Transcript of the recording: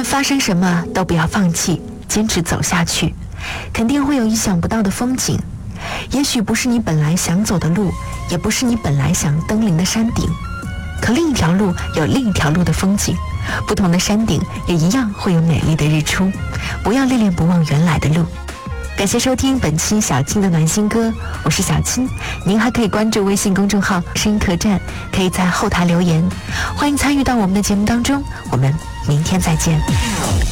论发生什么都不要放弃，坚持走下去，肯定会有意想不到的风景。也许不是你本来想走的路，也不是你本来想登临的山顶，可另一条路有另一条路的风景，不同的山顶也一样会有美丽的日出。不要恋恋不忘原来的路。感谢收听本期小青的暖心歌，我是小青。您还可以关注微信公众号声音客栈，可以在后台留言，欢迎参与到我们的节目当中。我们明天再见。